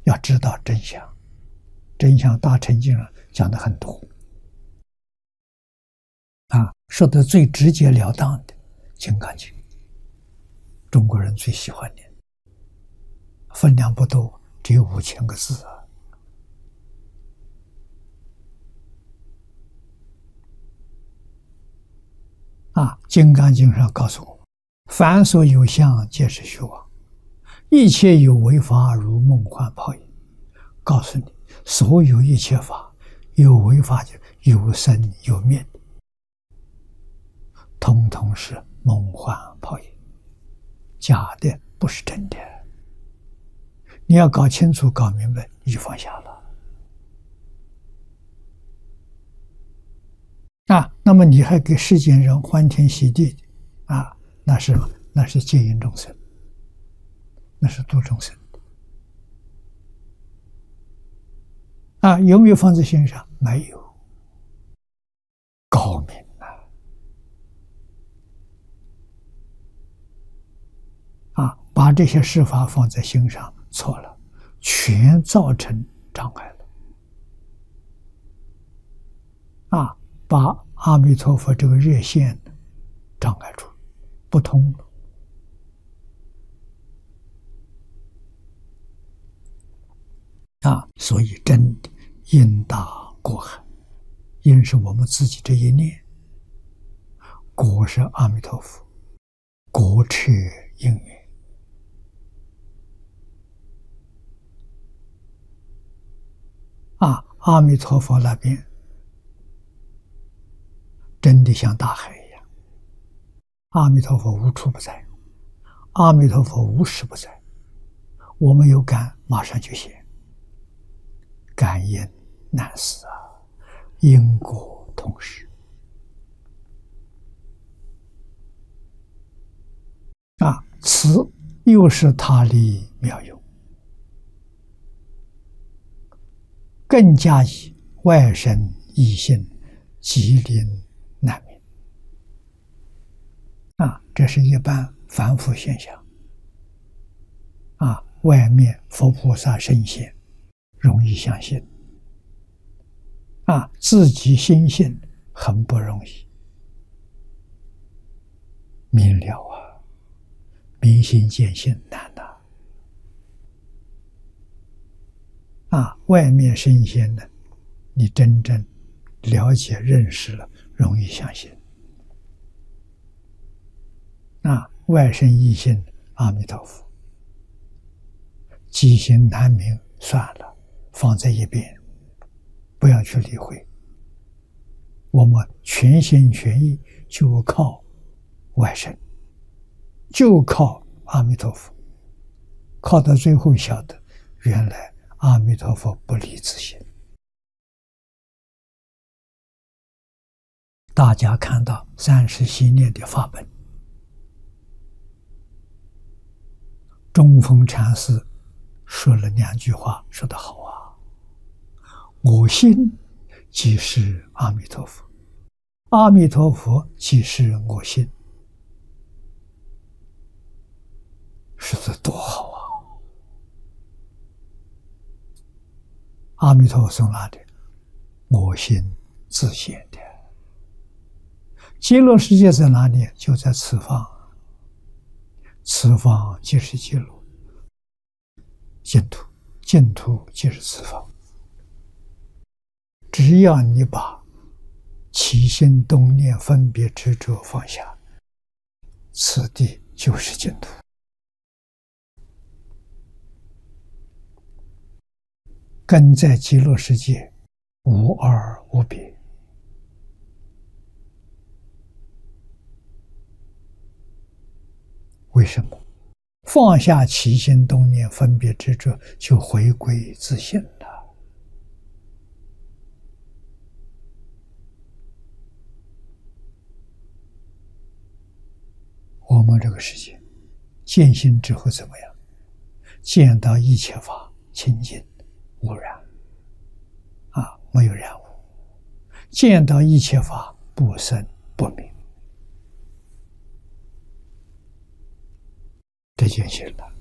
要知道真相。真相大乘经上讲的很多说的最直截了当的《金刚经》，中国人最喜欢念，分量不多，只有5000个字《金刚经》上告诉我，凡所有相，皆是虚妄，一切有为法，如梦幻泡影。告诉你，所有一切法，有为法就有生有灭，统统是梦幻泡影，假的，不是真的。你要搞清楚、搞明白，你就放下了。那么你还给世间人欢天喜地的那是戒引众生，那是度众生的有没有放在心上？没有。高明把这些事法放在心上，错了，全造成障碍了把阿弥陀佛这个热线障碍住，不通了所以真的因大果海，因是我们自己这一念，果是阿弥陀佛，果彻因缘阿弥陀佛那边真的像大海一样，阿弥陀佛无处不在，阿弥陀佛无时不在，我们有感马上就现，感应难思因果同时此又是他力妙用，更加以外生异性，吉林难明这是一般凡夫现象外面佛菩萨圣贤容易相信自己心性很不容易明了明心见性难外面圣贤呢，你真正了解认识了，容易相信外生异性，阿弥陀佛，机心难明，算了，放在一边，不要去理会。我们全心全意就靠外生，就靠阿弥陀佛，靠到最后晓得，原来阿弥陀佛不离自性。大家看到30系列的法本，中峰禅师说了2句话，说得好我心即是阿弥陀佛，阿弥陀佛即是我心，说得多好阿弥陀佛从哪里？我心自现的。极乐世界在哪里？就在此方，此方即是极乐，净土，净土即是此方。只要你把起心动念分别执着放下，此地就是净土。跟在极乐世界无二无别。为什么？放下起心动念分别执着，就回归自性了。我们这个世界见性之后怎么样？见到一切法清净无染没有染污，见到一切法不生不灭，这就行了。